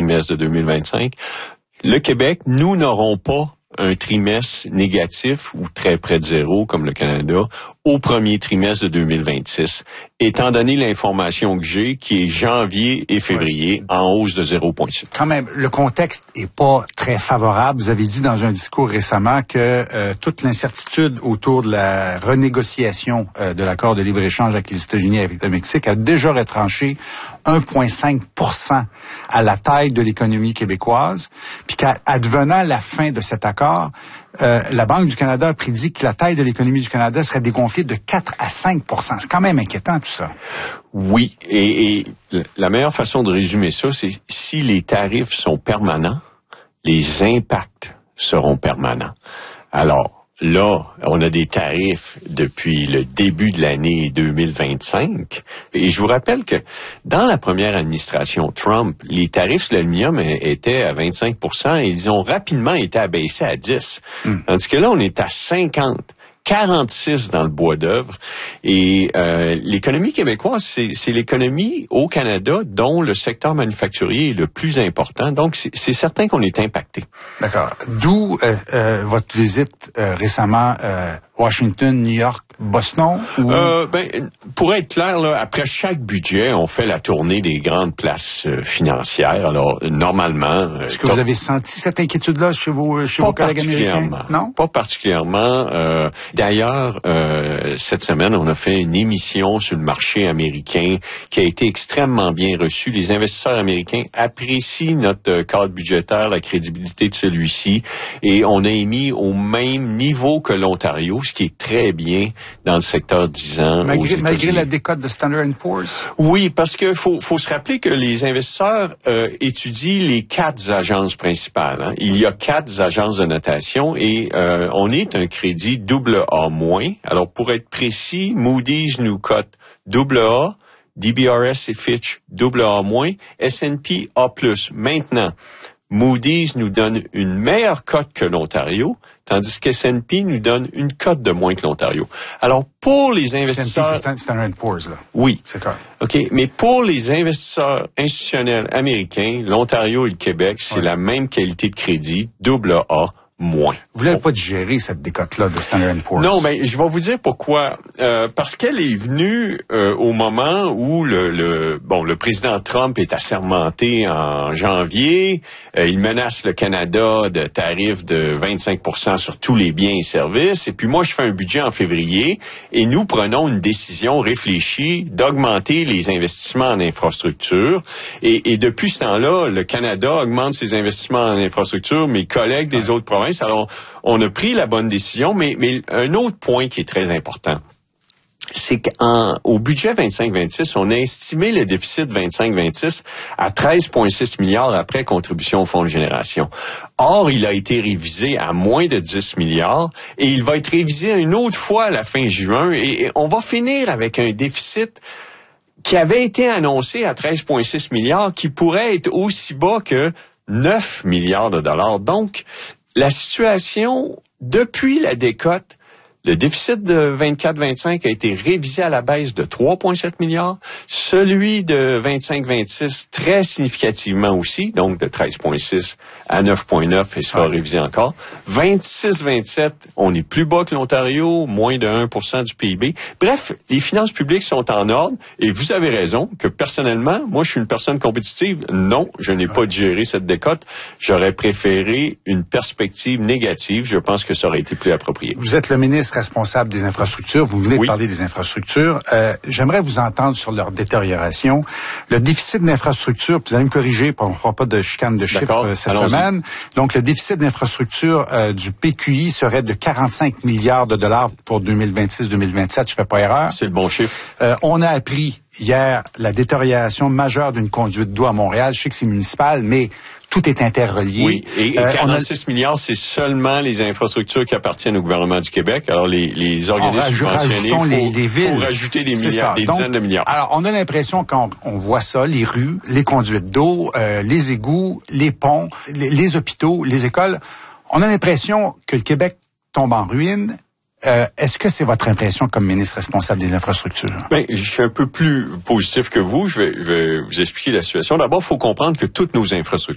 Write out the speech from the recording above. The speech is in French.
trimestre de 2025. Le Québec, nous n'aurons pas un trimestre négatif ou très près de zéro, comme le Canada, au premier trimestre de 2026, étant donné l'information que j'ai, qui est janvier et février, en hausse de 0,6. Quand même, le contexte est pas très favorable. Vous avez dit dans un discours récemment que toute l'incertitude autour de la renégociation de l'accord de libre-échange avec les États-Unis et avec le Mexique a déjà retranché 1,5% à la taille de l'économie québécoise, puis qu'advenant la fin de cet accord, la Banque du Canada a prédit que la taille de l'économie du Canada serait dégonflée de 4 à 5%. C'est quand même inquiétant, tout ça. Oui, et la meilleure façon de résumer ça, c'est si les tarifs sont permanents, les impacts seront permanents. Alors, là, on a des tarifs depuis le début de l'année 2025. Et je vous rappelle que dans la première administration Trump, les tarifs sur l'aluminium étaient à 25% et ils ont rapidement été abaissés à 10%. Tandis que là, on est à 50%. 46 dans le bois d'œuvre. Et l'économie québécoise, c'est l'économie au Canada dont le secteur manufacturier est le plus important. Donc, c'est certain qu'on est impacté. D'accord. D'où votre visite récemment Washington, New York, Boston? Ou... pour être clair, là, après chaque budget, on fait la tournée des grandes places financières. Alors, normalement... Est-ce que vous avez senti cette inquiétude-là chez vos collègues américains? Non? Pas particulièrement. D'ailleurs, cette semaine, on a fait une émission sur le marché américain qui a été extrêmement bien reçue. Les investisseurs américains apprécient notre cadre budgétaire, la crédibilité de celui-ci, et on a émis au même niveau que l'Ontario, ce qui est très bien dans le secteur 10 ans. Malgré la décote de Standard & Poor's? Oui, parce que faut se rappeler que les investisseurs étudient les 4 agences principales. Hein. Il y a 4 agences de notation et on est un crédit AA-. Alors, pour être précis, Moody's nous cote AA, DBRS et Fitch AA-, S&P A+. Maintenant, Moody's nous donne une meilleure cote que l'Ontario, tandis que S&P nous donne une cote de moins que l'Ontario. Alors, pour les investisseurs... S&P, c'est Standard & Poor's, là. Oui. C'est correct. OK, mais pour les investisseurs institutionnels américains, l'Ontario et le Québec, c'est la même qualité de crédit, AA-. Vous l'avez pas digéré, cette décote-là de Standard & Poor's? Non, mais je vais vous dire pourquoi. Parce qu'elle est venue au moment où le président Trump est assermenté en janvier. Il menace le Canada de tarifs de 25% sur tous les biens et services. Et puis moi, je fais un budget en février et nous prenons une décision réfléchie d'augmenter les investissements en infrastructure. Et depuis ce temps-là, le Canada augmente ses investissements en infrastructure. Mes collègues des autres provinces. Alors, on a pris la bonne décision, mais un autre point qui est très important, c'est qu'au budget 25-26, on a estimé le déficit 25-26 à 13,6 milliards après contribution au Fonds de génération. Or, il a été révisé à moins de 10 milliards et il va être révisé une autre fois à la fin juin et on va finir avec un déficit qui avait été annoncé à 13,6 milliards qui pourrait être aussi bas que 9 milliards de dollars. Donc, la situation, depuis la décote, le déficit de 24-25 a été révisé à la baisse de 3,7 milliards. Celui de 25-26, très significativement aussi, donc de 13,6 à 9,9 et sera révisé encore. 26-27, on est plus bas que l'Ontario, moins de 1% du PIB. Bref, les finances publiques sont en ordre et vous avez raison que personnellement, moi je suis une personne compétitive. Non, je n'ai pas digéré cette décote. J'aurais préféré une perspective négative. Je pense que ça aurait été plus approprié. Vous êtes le ministre responsable des infrastructures. Vous venez de parler des infrastructures. J'aimerais vous entendre sur leur détérioration. Le déficit d'infrastructures, vous allez me corriger, on ne fera pas de chicane de chiffres cette semaine. Donc, le déficit d'infrastructures du PQI serait de 45 milliards de dollars pour 2026-2027. Je fais pas erreur. C'est le bon chiffre. On a appris hier la détérioration majeure d'une conduite d'eau à Montréal. Je sais que c'est municipal, mais tout est interrelié. Oui, et 46 milliards, c'est seulement les infrastructures qui appartiennent au gouvernement du Québec. Alors, les organismes subventionnés, les villes. Faut rajouter des milliards, des dizaines de milliards. Alors, on a l'impression quand on voit ça, les rues, les conduites d'eau, les égouts, les ponts, les hôpitaux, les écoles, on a l'impression que le Québec tombe en ruine. Est-ce que c'est votre impression comme ministre responsable des infrastructures? Ben, je suis un peu plus positif que vous. Je vais vous expliquer la situation. D'abord, il faut comprendre que toutes nos infrastructures